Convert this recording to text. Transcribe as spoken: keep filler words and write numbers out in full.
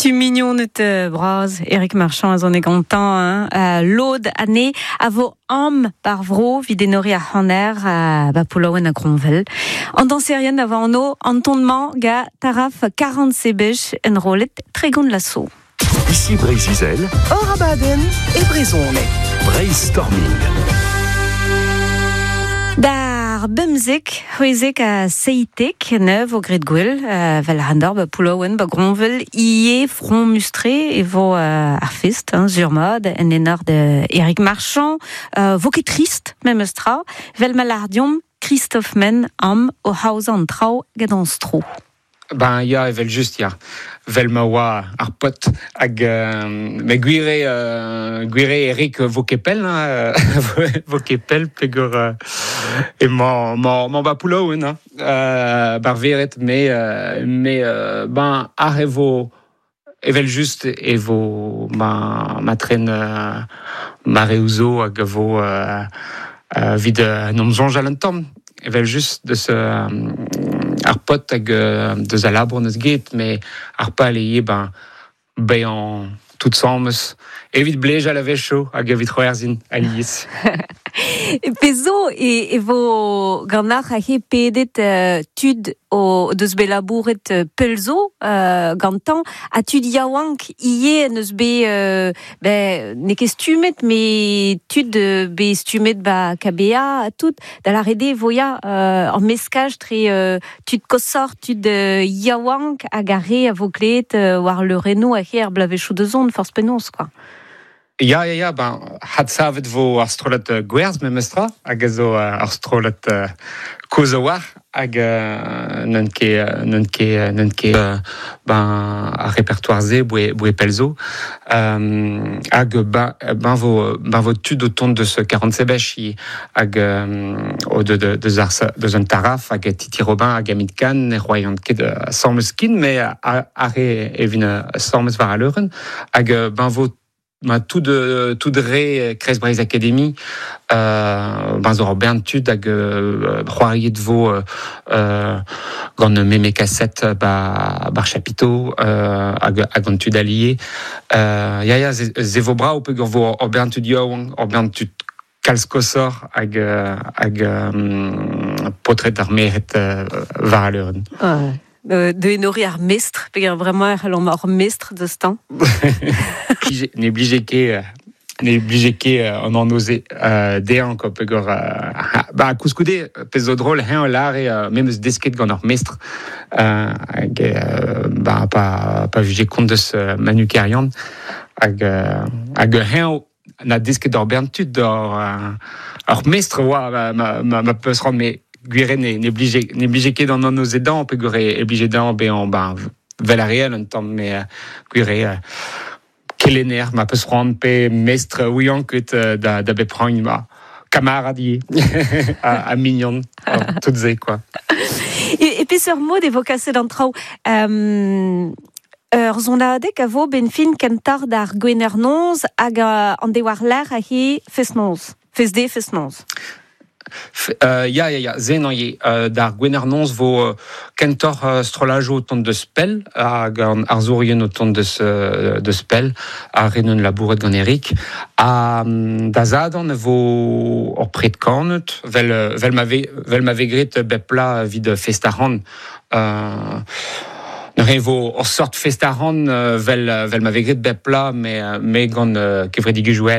Tu mignon de bras, Éric Marchand à zone égantant, hein, à l'aude année, à vos hommes par vro, vidénori à Hanner, à Bapulawen à Gronvel. En dansérien avant nous, entendement, ga, taraf, quarante sébèches, en roulette, très gon de l'assaut. Ici Brézizel, Orabaden et Brézone. Brainstorming. Dar bemzik, huizek a seitek, neuf au gré de gwell, vel handor, ba poulouen, ba gronvel, ié, front mustré, et vo euh, arfist, hein, zurmod, en enar de Éric Marchand, euh, vo ket trist, même estra, vel malardium, Christophe Men, am, o haus an trau, gadanstro. Ben, ya, vel just, ya. Vel ma oa ar pot hag euh, me gwire euh, gwire Eric Vokepel hein, Vokepel pegur euh, et mon mon mon bapulo hein euh, bar veret mais euh, mais euh, ben arevo evel juste et vo ma ma traîne euh, ma reuso hag vo euh, euh, vid nom zonj alentom evel juste de ce euh, ar pot hag de zalabre neus get, mais ar pa aléie, ben, ben en tout semmes, evit blej à la vecho, hag evit roerzin alies. Pezo e, e vo ganar a he pedet uh, tud o deus be labouret uh, pelzo uh, gantan a tud yaouank ie neus be uh, be ne ket stumet me tud uh, be stumet ba kabea tout da la rede voya uh, en meskaj tre uh, tud kosor tud uh, yaouank a gare a vo kleet uh, war le reno a her blavechou de zone force penos quoi. Ja, ja, ja, ben, had savet vo ar strolet uh, gwerz me mestra, hag a zo uh, ar strolet uh, koz a war, hag uh, n'en ket, uh, n'en ket, uh, n'en ket uh, ben, ar repertoire ze boe, boe pelzo, um, hag ben, ben, vo, ben vo tud o tont de ce quarante sebech, hag um, o de, de, de, zar, de zon taraf, hag Titi Robin, hag amit kan, e royant ket uh, sormes kin, me are evin uh, sormes var a leuren, hag ben vo ma tout de tout de ré Cres Braise Academy euh ben zo ben tud hag roariet de vo euh gant me me cassette ba bar chapiteau euh hag hag tud allié euh ya ya ze vo bra ou peut vo o ben tud yo o ben tud kalskosor hag hag portrait d'armée var a leuren. De, de enori ar mestre, pegar vraiment ar l'homme ar mestre de ce temps. N'est obligé que n'est obligé que on en osait déan quoi pegar bah couscoudé peso drôle hein l'art et même ce disquette gant ar mestre bah pas pas jugé compte de ce Manu Karian hag hag hein na disquette d'or berntud d'or ar mestre wa ma ma ma peut se rendre mais Guire n'est obligé n'est obligé que dans nos aidants on peut guire obligé d'en ben en ben vel réel en temps mais guire quel éner ma peut se rendre pe mestre oui en que da da be prendre ma camaradier à à mignon toutes et quoi et et puis sur mot d'évocation d'entrau euh ur zonadek a vo ben fin kentar d'ar gwenernons hag an de war l'air a hi fesnons fesde fesnons. Uh, ya, ya, ya, zen ye, uh, d'ar gwenernons vo uh, kentor uh, strolajo o tont de spell, hag an ar zourien o tont de, uh, de spell, a renon labouret gant Eric, a um, da zadan vo or pret kornet, vel, vel ma vegret bepla vid festaran, uh, ne vo or sort festaran uh, vel, vel ma vegret bepla, me, me gant uh, kevredig jouel.